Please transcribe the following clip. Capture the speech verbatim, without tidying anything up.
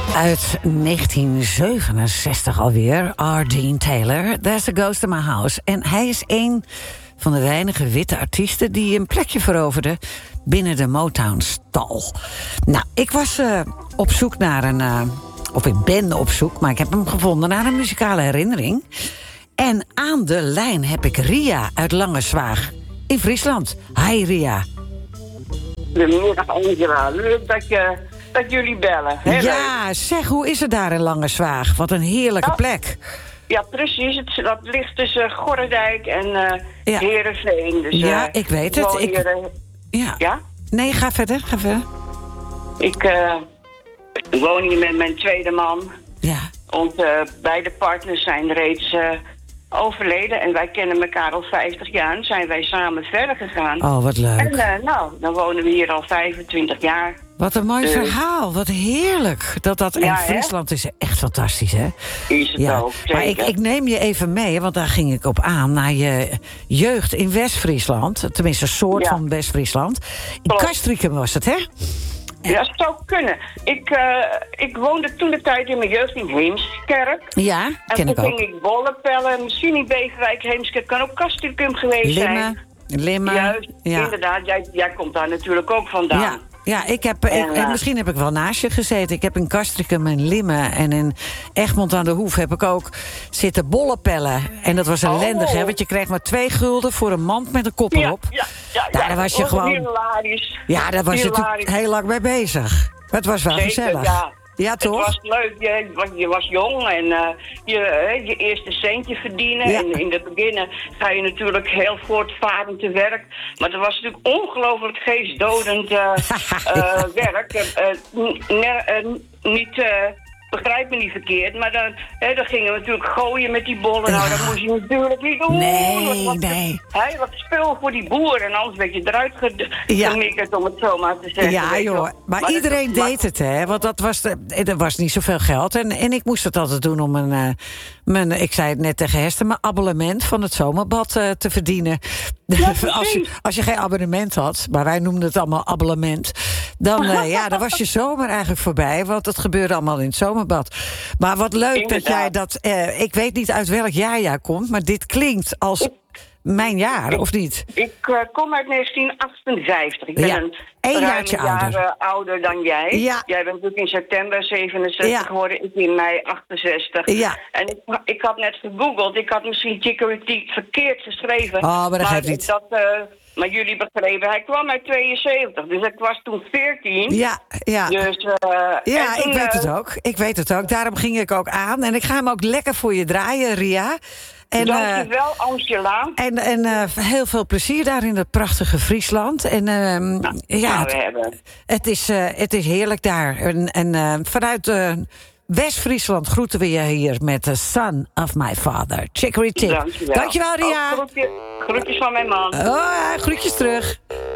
Uit negentien zevenenzestig alweer, R. Dean Taylor, There's a Ghost in My House. En hij is een van de weinige witte artiesten die een plekje veroverde binnen de Motown-stal. Nou, ik was uh, op zoek naar een... Uh, of ik ben op zoek, maar ik heb hem gevonden naar een muzikale herinnering. En aan de lijn heb ik Ria uit Langerzwaag in Friesland. Hi Ria. Goedemiddag Angela, leuk dat, je, dat jullie bellen. Heel ja, leuk. Zeg, hoe is het daar in Langerzwaag? Wat een heerlijke ja, plek. Ja, precies. Het, dat ligt tussen Gorredijk en uh, ja. Heerenveen. Dus, ja, uh, ik weet het. Ik... Hier, uh, ja. ja? Nee, ga verder, ga verder. Ik uh, woon hier met mijn tweede man. Ja. Onze beide partners zijn reeds uh, overleden. En wij kennen elkaar al vijftig jaar. En zijn wij samen verder gegaan. Oh, wat leuk. En uh, nou, dan wonen we hier al vijfentwintig jaar. Wat een mooi uh, verhaal. Wat heerlijk. Dat dat ja, in Friesland hè? Is echt fantastisch, hè? Is het ja. ook, zeker. Maar ik, ik neem je even mee, want daar ging ik op aan... naar je jeugd in West-Friesland. Tenminste, een soort ja. van West-Friesland. In Castricum was het, hè? Ja, dat zou kunnen. Ik, uh, ik woonde toen de tijd in mijn jeugd in Heemskerk. Ja, ken ik ook. En toen ging ik bollen pellen, misschien in Beverwijk, Heemskerk, kan ook Castricum geweest Limmen, zijn. Limmen. Juist, ja. inderdaad. Jij, jij komt daar natuurlijk ook vandaan. Ja. Ja, ik heb, ik, en, uh, en misschien heb ik wel naast je gezeten. Ik heb in Castricum en Limmen en in Egmond aan de Hoef... heb ik ook zitten bollen pellen. En dat was ellendig, oh. hè? Want je kreeg maar twee gulden voor een mand met een kop erop. Ja, ja, ja, daar ja, was je gewoon... hilarisch. Ja, daar was hilarisch. je natuurlijk heel lang mee bezig. Maar het was wel Zeker, gezellig. Ja. Ja, toch? Het was leuk. Je, je was jong en uh, je, uh, je eerste centje verdienen. Ja. En in het begin ga je natuurlijk heel voortvarend te werk. Maar het was natuurlijk ongelooflijk geestdodend uh, uh, werk. Uh, uh, uh, niet... Uh, Begrijp me niet verkeerd, maar dan, hè, dan gingen we natuurlijk gooien met die bollen. Nou, dat moest je natuurlijk niet doen. Nee, wat, nee. Hè, wat spul voor die boer en anders werd je eruit gemikkerd, ja. om het zo maar te zeggen. Ja, joh. Maar, maar iedereen het, deed het, hè? Want dat was, de, er was niet zoveel geld. En, en ik moest het altijd doen om een, uh, mijn, ik zei het net tegen Hester, mijn abonnement van het zomerbad uh, te verdienen. Ja, als, je, als je geen abonnement had, maar wij noemden het allemaal abonnement, dan, uh, ja, dan was je zomer eigenlijk voorbij, want het gebeurde allemaal in het zomerbad. Maar wat leuk Inderdaad. dat jij dat... Uh, ik weet niet uit welk jaar jij komt, maar dit klinkt als ik, mijn jaar, ik, of niet? Ik uh, kom uit negentien achtenvijftig. Ik ben ja. een Eén jaartje jaar ouder. ouder dan jij. Ja. Jij bent natuurlijk in september zevenenzestig ja. geworden, ik in mei achtenzestig. Ja. En ik, ik had net gegoogeld, ik had misschien Chicory verkeerd geschreven. Oh, maar dat geeft niet. Dat, uh, maar jullie begrepen, hij kwam uit tweeënzeventig, dus ik was toen veertien. Ja, ja. Dus, uh, ja, toen, ik weet uh, het ook. Ik weet het ook. Daarom ging ik ook aan. En ik ga hem ook lekker voor je draaien, Ria. En, Dankjewel, uh, Angela. En, en uh, heel veel plezier daar in het prachtige Friesland. En uh, nou, ja, we het, het, is, uh, het is heerlijk daar. En, en uh, vanuit uh, West-Friesland groeten we je hier met The Son of My Father. Chicory Tip. Dankjewel. Dankjewel, Ria. Oh, groetje, groetjes van mijn man. Oh, ja, groetjes terug.